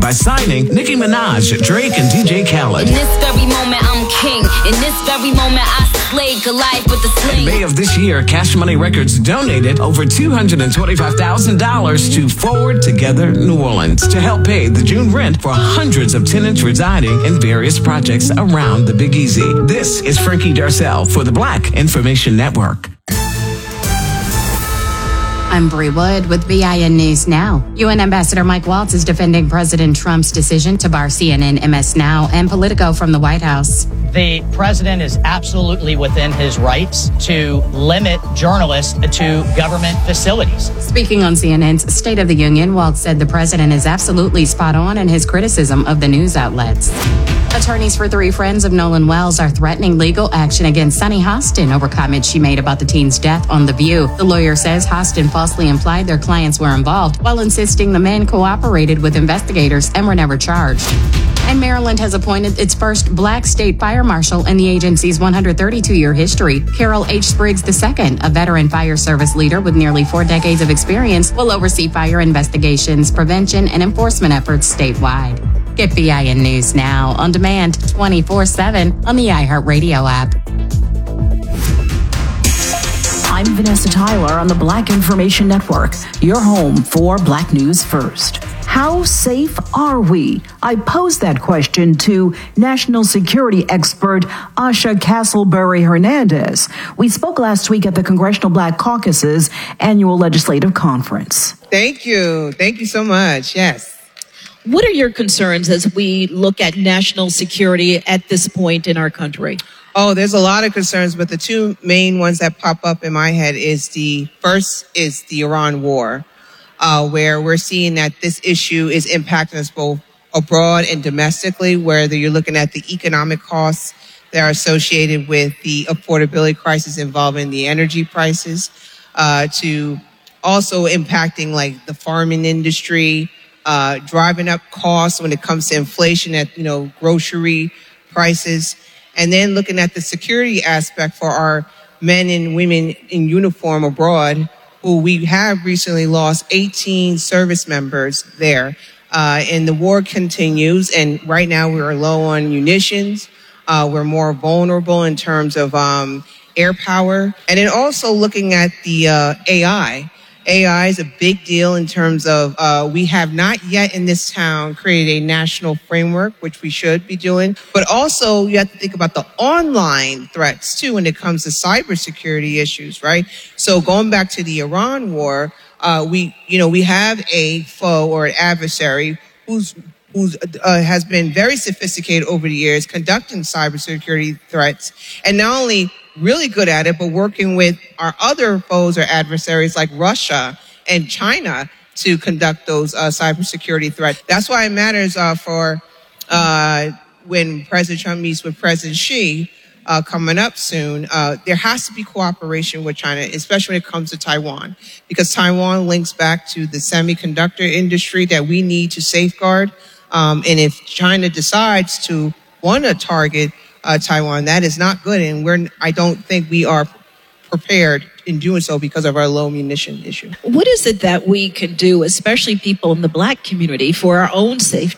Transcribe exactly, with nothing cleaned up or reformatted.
by signing Nicki Minaj, Drake, and D J Khaled. In this very moment, I'm king. In this very moment, I slay Goliath with the sling. In May of this year, Cash Money Records donated over two hundred twenty-five thousand dollars to Forward Together New Orleans to help pay the June rent for hundreds of tenants residing in various projects around the Big Easy. This is Frankie Darcell for the Black Information Network. I'm Bree Wood with B I N News Now. U N Ambassador Mike Waltz is defending President Trump's decision to bar C N N, M S Now, and Politico from the White House. The president is absolutely within his rights to limit journalists to government facilities. Speaking on C N N's State of the Union, Waltz said the president is absolutely spot on in his criticism of the news outlets. Attorneys for three friends of Nolan Wells are threatening legal action against Sunny Hostin over comments she made about the teen's death on The View. The lawyer says Hostin falsely implied their clients were involved while insisting the men cooperated with investigators and were never charged. And Maryland has appointed its first black state fire marshal in the agency's one hundred thirty-two year history. Carol H. Spriggs the second, a veteran fire service leader with nearly four decades of experience, will oversee fire investigations, prevention, and enforcement efforts statewide. Get B I N News Now on demand twenty-four seven on the iHeartRadio app. I'm Vanessa Tyler on the Black Information Network, your home for Black News First. How safe are we? I posed that question to national security expert Asha Castleberry Hernandez. We spoke last week at the Congressional Black Caucus's annual legislative conference. Thank you. Thank you so much. Yes. What are your concerns as we look at national security at this point in our country? Oh, there's a lot of concerns, but the two main ones that pop up in my head is the first is the Iran war, uh, where we're seeing that this issue is impacting us both abroad and domestically, whether you're looking at the economic costs that are associated with the affordability crisis involving the energy prices, uh, to also impacting like the farming industry, uh, driving up costs when it comes to inflation at, you know, grocery prices. And then looking at the security aspect for our men and women in uniform abroad, who we have recently lost eighteen service members there. Uh, and the war continues. And right now we are low on munitions. Uh, we're more vulnerable in terms of um, air power. And then also looking at the uh, A I. A I is a big deal in terms of uh, we have not yet in this town created a national framework, which we should be doing. But also you have to think about the online threats, too, when it comes to cybersecurity issues, right? So going back to the Iran war, uh, we, you know, we have a foe or an adversary who's who's uh, has been very sophisticated over the years, conducting cybersecurity threats, and not only really good at it, but working with our other foes or adversaries like Russia and China to conduct those uh, cybersecurity threats. That's why it matters uh, for uh, when President Trump meets with President Xi uh, coming up soon. Uh, there has to be cooperation with China, especially when it comes to Taiwan, because Taiwan links back to the semiconductor industry that we need to safeguard. Um, and if China decides to want to target Uh, Taiwan, that is not good, and we're I don't think we are prepared in doing so because of our low munition issue. What is it that we can do, especially people in the black community, for our own safety?